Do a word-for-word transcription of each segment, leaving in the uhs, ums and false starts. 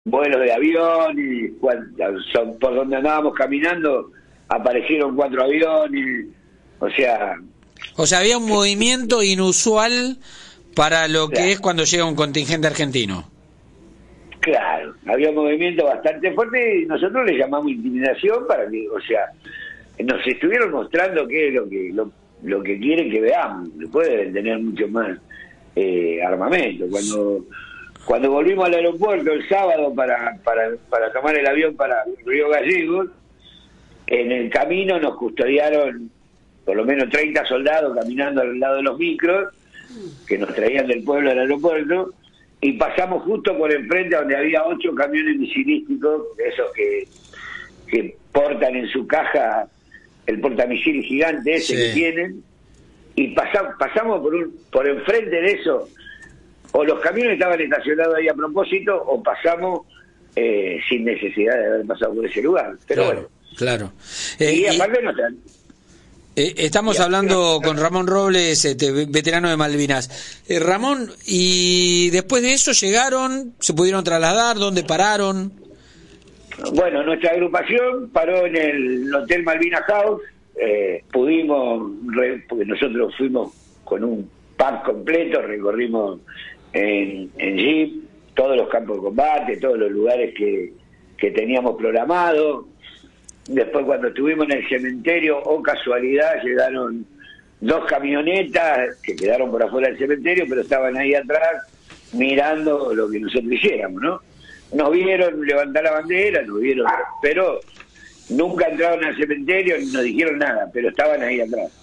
vuelos de avión, y cuando, son, por donde andábamos caminando aparecieron cuatro aviones, o sea... O sea, había un movimiento inusual para lo claro, que es cuando llega un contingente argentino. Claro, había un movimiento bastante fuerte y nosotros le llamamos intimidación para que, o sea, nos estuvieron mostrando qué es lo que lo, lo que quieren que veamos. Después deben tener mucho más eh, armamento. Cuando cuando volvimos al aeropuerto el sábado para, para, para tomar el avión para Río Gallegos, en el camino nos custodiaron por lo menos treinta soldados caminando al lado de los micros que nos traían del pueblo al aeropuerto, y pasamos justo por enfrente donde había ocho camiones misilísticos, esos que, que portan en su caja el portamisil gigante ese sí. que tienen, y pasa, pasamos por un por enfrente de eso, o los camiones estaban estacionados ahí a propósito, o pasamos eh, sin necesidad de haber pasado por ese lugar. Pero claro, bueno. Claro. Eh, y aparte y... no están... Eh, estamos ya, hablando ya, ya. con Ramón Robles, este, veterano de Malvinas. Eh, Ramón, y después de eso llegaron, se pudieron trasladar, ¿dónde pararon? Bueno, nuestra agrupación paró en el Hotel Malvinas House, eh, pudimos, re, porque nosotros fuimos con un pack completo, recorrimos en, en Jeep todos los campos de combate, todos los lugares que, que teníamos programados. Después, cuando estuvimos en el cementerio, oh casualidad, llegaron dos camionetas que quedaron por afuera del cementerio, pero estaban ahí atrás mirando lo que nosotros hiciéramos, ¿no? Nos vieron levantar la bandera, nos vieron, pero nunca entraron al cementerio ni nos dijeron nada, pero estaban ahí atrás.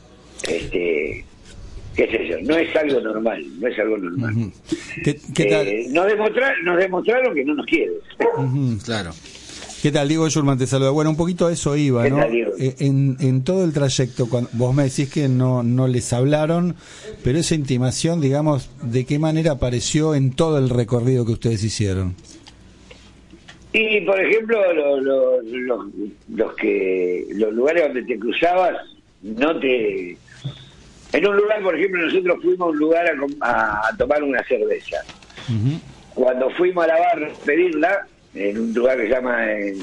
Este, qué sé yo, no es algo normal, no es algo normal. Uh-huh. ¿Qué, qué tal? Eh, nos, demostrar, nos demostraron que no nos quieren. Uh-huh, claro. ¿Qué tal? Diego Schulman te saluda. Bueno, un poquito a eso iba, ¿no? En, en todo el trayecto, cuando vos me decís que no, no les hablaron, pero esa intimación, digamos, ¿de qué manera apareció en todo el recorrido que ustedes hicieron? Y, por ejemplo, los, los, los, los, que, los lugares donde te cruzabas, no te... En un lugar, por ejemplo, nosotros fuimos a un lugar a, a tomar una cerveza. Uh-huh. Cuando fuimos a la barra a pedirla, en un lugar que se llama eh,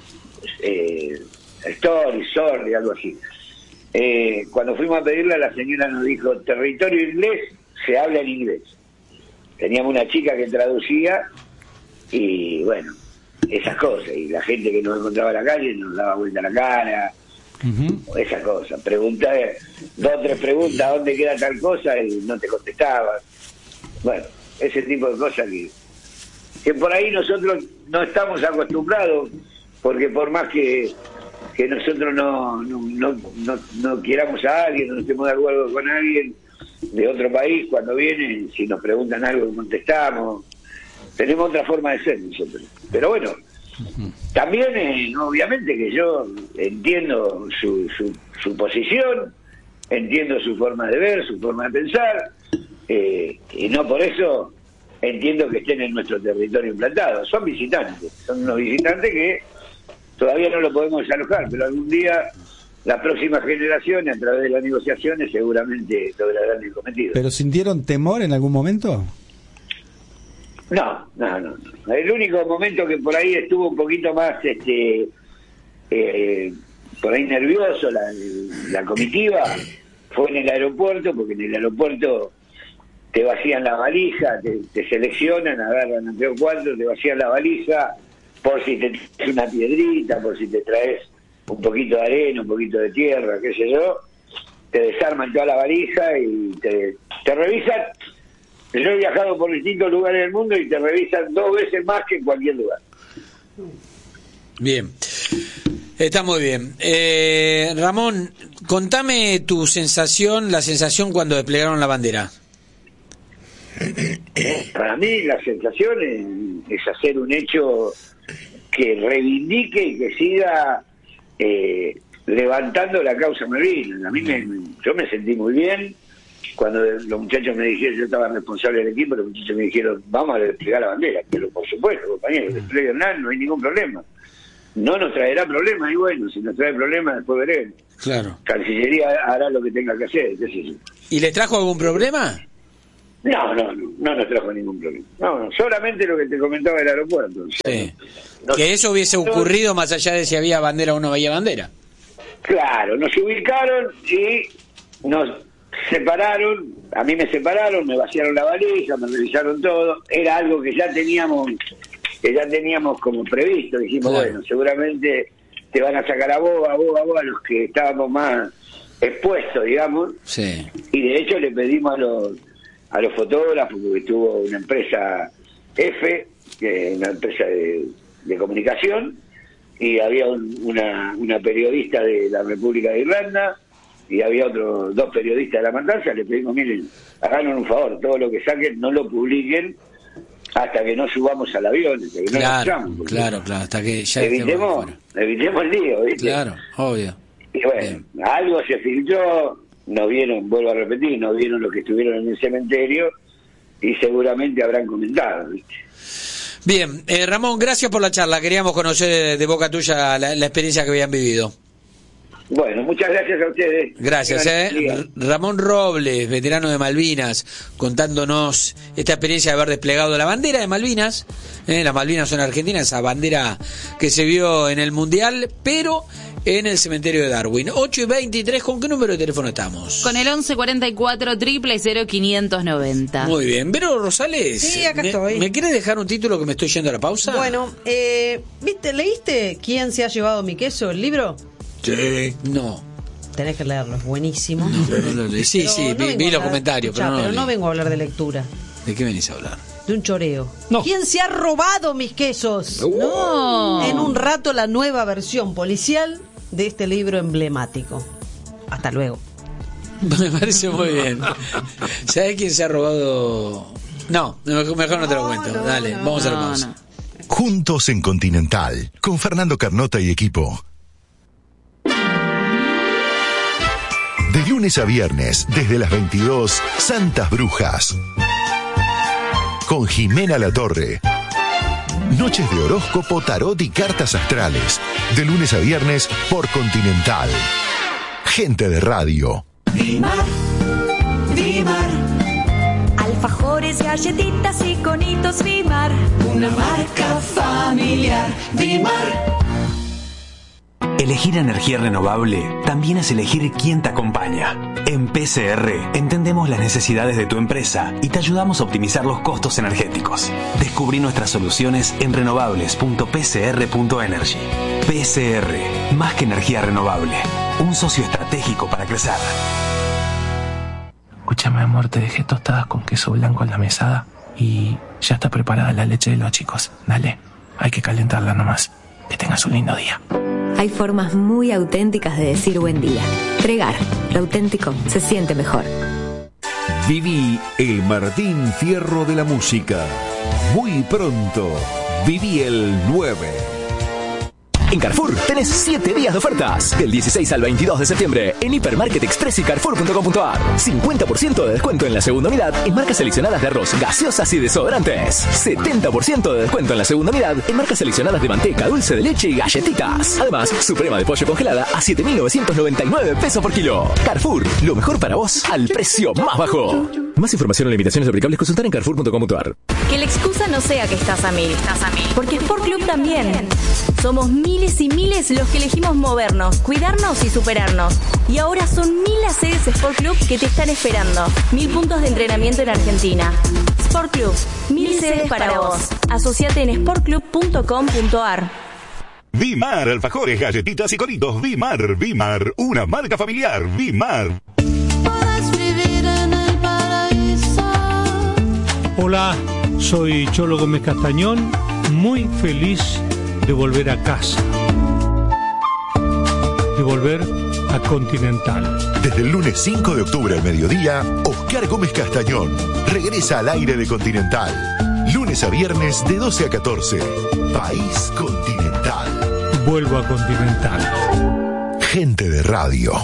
eh, Story, Sorry, algo así. Eh, cuando fuimos a pedirla, la señora nos dijo, territorio inglés, se habla en inglés. Teníamos una chica que traducía y, bueno, esas cosas. Y la gente que nos encontraba en la calle nos daba vuelta a la cara, uh-huh. esas cosas. Preguntar, dos o tres preguntas, ¿dónde queda tal cosa? Y no te contestaban. Bueno, ese tipo de cosas que... que por ahí nosotros no estamos acostumbrados, porque por más que que nosotros no no, no, no, no queramos a alguien, no estemos de acuerdo con alguien de otro país, cuando vienen, si nos preguntan algo, contestamos. Tenemos otra forma de ser nosotros. Pero bueno, uh-huh. también, eh, obviamente que yo entiendo su, su, su posición, entiendo su forma de ver, su forma de pensar, eh, y no por eso... entiendo que estén en nuestro territorio implantados. Son visitantes, son unos visitantes que todavía no lo podemos desalojar, pero algún día las próximas generaciones, a través de las negociaciones, seguramente lograrán el cometido. ¿Pero sintieron temor en algún momento? No, no, no. no. El único momento que por ahí estuvo un poquito más, este, eh, por ahí nervioso la, la comitiva, fue en el aeropuerto, porque en el aeropuerto te vacían la valija, te, te seleccionan, agarran a tres o cuatro, te vacían la valija, por si te traes una piedrita, por si te traes un poquito de arena, un poquito de tierra, qué sé yo, te desarman toda la valija y te, te revisan. Yo he viajado por distintos lugares del mundo y te revisan dos veces más que en cualquier lugar. Bien. Está muy bien. Eh, Ramón, contame tu sensación, la sensación cuando desplegaron la bandera. Para mí la sensación es, es hacer un hecho que reivindique y que siga eh, levantando la causa Malvinas. A mí me, yo me sentí muy bien cuando los muchachos me dijeron, yo estaba responsable del equipo, los muchachos me dijeron, vamos a desplegar la bandera. Pero por supuesto, compañeros, despliegan nada, no hay ningún problema. No nos traerá problemas, y bueno, si nos trae problemas después veremos. Claro. Cancillería hará lo que tenga que hacer, qué sé yo. ¿Y les trajo algún problema? No, no, no, no nos trajo ningún problema. No, no, solamente lo que te comentaba del aeropuerto. O sea, sí. nos, que eso hubiese nos, ocurrido más allá de si había bandera o no había bandera. Claro, nos ubicaron y nos separaron, a mí me separaron, me vaciaron la valija, me revisaron todo, era algo que ya teníamos, que ya teníamos como previsto, dijimos, claro. Bueno, seguramente te van a sacar a vos, a vos, a vos, a los que estábamos más expuestos, digamos, sí. Y de hecho le pedimos a los a los fotógrafos, porque tuvo una empresa F, que es una empresa de, de comunicación, y había un, una, una periodista de la República de Irlanda, y había otros dos periodistas de La Matanza. Le pedimos, miren, háganos un favor, todo lo que saquen no lo publiquen hasta que no subamos al avión, hasta que claro, no nos echamos, claro, claro, hasta que ya evitemos, evitemos el lío, ¿viste? Claro, obvio. Y bueno, bien. Algo se filtró, no vieron, vuelvo a repetir, no vieron los que estuvieron en el cementerio y seguramente habrán comentado, ¿viste? Bien, eh, Ramón, gracias por la charla. Queríamos conocer de, de boca tuya la, la experiencia que habían vivido. Bueno, muchas gracias a ustedes. Gracias, eh. Ramón Robles, veterano de Malvinas, contándonos esta experiencia de haber desplegado la bandera de Malvinas. Eh, las Malvinas son argentinas, esa bandera que se vio en el Mundial, pero en el cementerio de Darwin. ocho y veintitrés, ¿con qué número de teléfono estamos? Con el once cuarenta y cuatro, triple cero, quinientos noventa. Muy bien. Vero Rosales. Sí, acá ¿me, estoy. ¿Me quieres dejar un título que me estoy yendo a la pausa? Bueno, eh, ¿viste, leíste ¿Quién se ha llevado mi queso? ¿El libro? Sí. No. Tenés que leerlo, es buenísimo. No, no lo leí. Sí, pero sí, no vi, vi los comentarios, escuchá, pero, no, pero no vengo a hablar de lectura. ¿De qué venís a hablar? De un choreo. No. ¿Quién se ha robado mis quesos? Uh. No. En un rato la nueva versión policial de este libro emblemático. Hasta luego. Me parece muy bien. ¿Sabés quién se ha robado? No, mejor, mejor no te lo cuento. No, Dale, no, vamos no, a la pausa. No. Juntos en Continental, con Fernando Carnota y equipo. De lunes a viernes, desde las veintidós, Santas Brujas. Con Jimena Latorre. Noches de horóscopo, tarot y cartas astrales. De lunes a viernes por Continental. Gente de radio. Dimar, Dimar. Alfajores, galletitas y conitos Dimar. Una marca familiar. Dimar. Elegir energía renovable también es elegir quién te acompaña. En P C R entendemos las necesidades de tu empresa y te ayudamos a optimizar los costos energéticos. Descubrí nuestras soluciones en renovables punto p c r punto energy. P C R, más que energía renovable, un socio estratégico para crecer. Escúchame, amor, te dejé tostadas con queso blanco en la mesada y ya está preparada la leche de los chicos. Dale, hay que calentarla nomás. Que tengas un lindo día. Hay formas muy auténticas de decir buen día. Pregar, lo auténtico se siente mejor. Viví el Martín Fierro de la música. Muy pronto, viví el nueve. En Carrefour tenés siete días de ofertas. Del dieciséis al veintidós de septiembre en Hipermarket Express y Carrefour punto com punto a r. cincuenta por ciento de descuento en la segunda unidad en marcas seleccionadas de arroz, gaseosas y desodorantes. setenta por ciento de descuento en la segunda unidad en marcas seleccionadas de manteca, dulce de leche y galletitas. Además, suprema de pollo congelada a siete mil novecientos noventa y nueve pesos por kilo. Carrefour, lo mejor para vos al precio más bajo. Más información o limitaciones aplicables consultar en Carrefour punto com punto a r. Que la excusa no sea que estás a mil, estás a mil. Porque Sport Club también. Somos miles y miles los que elegimos movernos, cuidarnos y superarnos. Y ahora son mil las sedes Sport Club que te están esperando. Mil puntos de entrenamiento en Argentina. Sport Club, mil, mil sedes para vos. Asociate en sport club punto com punto a r. Dimar, alfajores, galletitas y conitos. Dimar, Dimar, una marca familiar. Dimar. Hola, soy Cholo Gómez Castañón, muy feliz de volver a casa, de volver a Continental. Desde el lunes cinco de octubre al mediodía, Oscar Gómez Castañón regresa al aire de Continental. Lunes a viernes de doce a catorce. País Continental. Vuelvo a Continental. Gente de radio.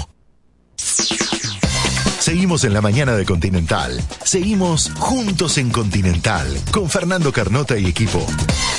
Seguimos en la mañana de Continental. Seguimos juntos en Continental con Fernando Carnota y equipo.